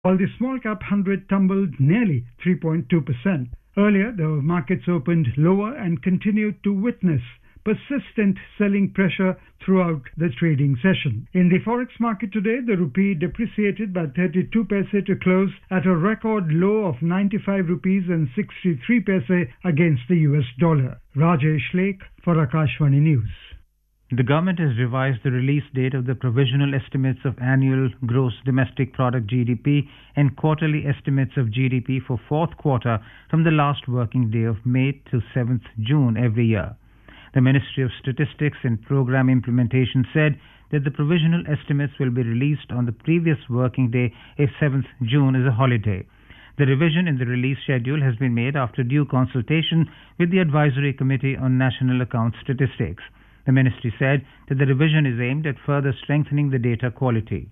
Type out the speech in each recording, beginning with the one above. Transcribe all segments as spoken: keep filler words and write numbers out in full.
while the small cap one hundred tumbled nearly three point two percent. Earlier, the markets opened lower and continued to witness persistent selling pressure throughout the trading session. In the forex market today, the rupee depreciated by thirty-two paise to close at a record low of ninety-five rupees and sixty-three paise against the U S dollar. Rajesh Lake for Akashvani News. The government has revised the release date of the provisional estimates of annual gross domestic product G D P and quarterly estimates of G D P for fourth quarter from the last working day of May to seventh June every year. The Ministry of Statistics and Program Implementation said that the provisional estimates will be released on the previous working day if seventh June is a holiday. The revision in the release schedule has been made after due consultation with the Advisory Committee on National Account Statistics. The ministry said that the revision is aimed at further strengthening the data quality.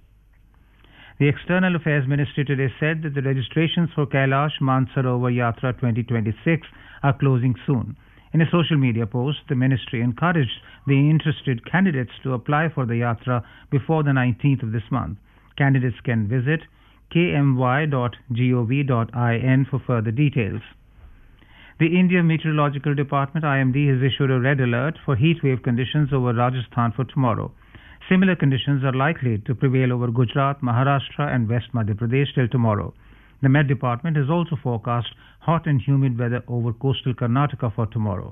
The External Affairs Ministry today said that the registrations for Kailash Mansarovar Yatra twenty twenty-six are closing soon. In a social media post, the ministry encouraged the interested candidates to apply for the yatra before the nineteenth of this month. Candidates can visit k m y dot gov dot in for further details. The India Meteorological Department I M D has issued a red alert for heat wave conditions over Rajasthan for tomorrow. Similar conditions are likely to prevail over Gujarat, Maharashtra and West Madhya Pradesh till tomorrow. The Met Department has also forecast hot and humid weather over coastal Karnataka for tomorrow.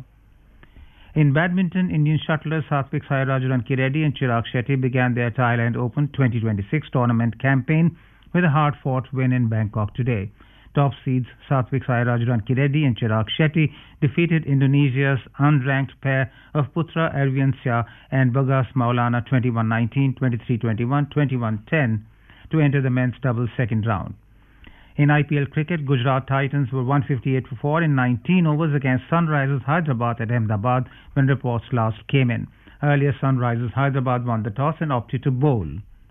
In badminton, Indian shuttlers Satvik Sairaj Rankireddy and Chirag Shetty began their Thailand Open twenty twenty-six tournament campaign with a hard-fought win in Bangkok today. Top seeds Satvik Sairaj Rankireddy and Chirag Shetty defeated Indonesia's unranked pair of Putra Arviansya and Bagas Maulana twenty-one nineteen, twenty-three twenty-one, twenty-one ten to enter the men's doubles second round. In I P L cricket, Gujarat Titans were one fifty-eight for four in nineteen overs against Sunrisers Hyderabad at Ahmedabad when reports last came in. Earlier, Sunrisers Hyderabad won the toss and opted to bowl.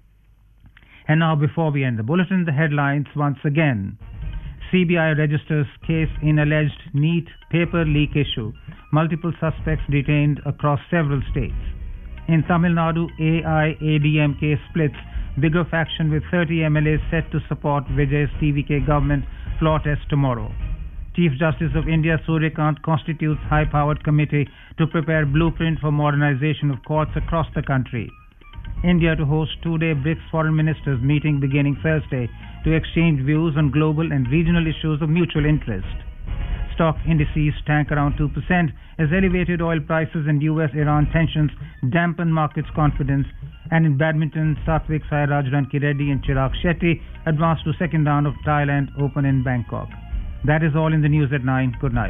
And now, before we end the bulletin, the headlines once again. C B I registers case in alleged NEET paper leak issue. Multiple suspects detained across several states. In Tamil Nadu, A I A D M K splits. Bigger faction with thirty M L As set to support Vijay's T V K government floor test tomorrow. Chief Justice of India Suryakant constitutes high-powered committee to prepare blueprint for modernization of courts across the country. India to host two-day BRICS foreign ministers meeting beginning Thursday to exchange views on global and regional issues of mutual interest. Stock indices tank around two percent as elevated oil prices and U S Iran tensions dampen markets' confidence. And in badminton, Satvik Sairaj Rankireddy and Chirag Shetty advanced to second round of Thailand Open in Bangkok. That is all in the news at nine. Good night.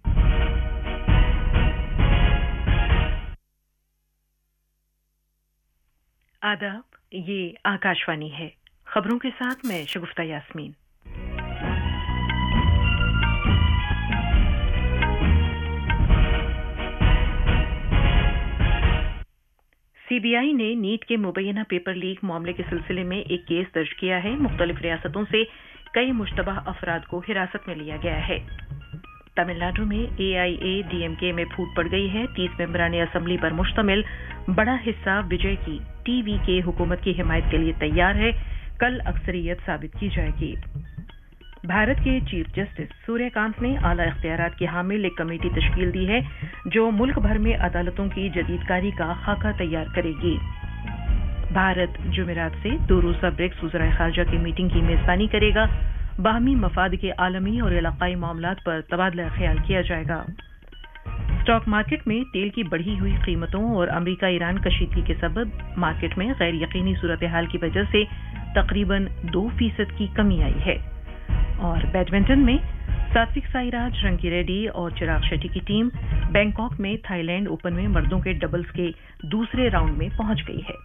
आदाब, ये आकाशवाणी है। खबरों के साथ मैं शगुफ्ता Yasmin. CBI ने NEET के मुबैना paper leak मामले के सिलसिले में एक केस दर्ज किया है। मुख्तलिफ रियासतों से कई मुश्तबह अफराद को हिरासत में लिया गया है। तमिलनाडु में ए आई ए डी एम के में फूट पड़ गई है। तीस मेंबरानी असम्बली पर मुश्तमिल बड़ा हिस्सा विजय की टी वी के हुकूमत की हिमायत के लिए तैयार है। कल अक्सरियत साबित की जाएगी। भारत के चीफ जस्टिस सूर्यकांत ने आला इख्तियारात की हामिल एक कमेटी तश्कील दी है जो मुल्क भर में अदालतों की जदीदकारी का खाका तैयार करेगी। भारत जुमेरात से दो रोज़ा ब्रिक्स वज़राए ख़ारजा की मीटिंग की मेज़बानी करेगा। बाहमी मफाद के आलमी और इलाकाई मामलात पर तबादला ख्याल किया जाएगा। स्टॉक मार्केट में तेल की बढ़ी हुई कीमतों और अमरीका ईरान कशीदगी के सबब मार्केट में गैर यकीनी सूरत हाल की वजह से तकरीबन दो फीसद की कमी आई है। और बैडमिंटन में सात्विक साईराज रंकीरेड्डी और चिराग शेट्टी की टीम बैंकॉक में थाईलैंड ओपन में मर्दों के डबल्स के दूसरे राउंड में पहुंच गई है।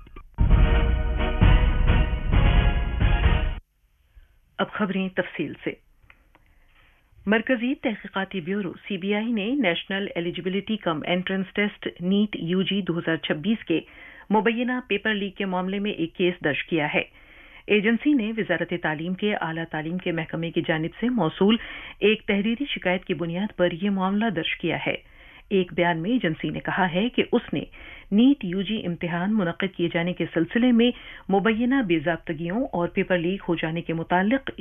अब खबरें तफसील से। मरकजी तहकीकाती ब्यूरो सीबीआई ने national eligibility cum entrance test NEET UG दो हज़ार छब्बीस के मुबैना पेपर लीक के मामले में एक केस दर्ज किया है। एजेंसी ने वजारत तालीम के आला तालीम के महकमे की जानिब से मौसूल एक तहरीरी शिकायत की बुनियाद पर यह मामला दर्ज किया है। एक बयान में एजेंसी ने कहा है कि उसने नीट यूजी इम्तिहान मुनक्किद किए जाने के सिलसिले में मुबैना बेज़ाब्तगियों और पेपर लीक हो जाने के मुताल्लिक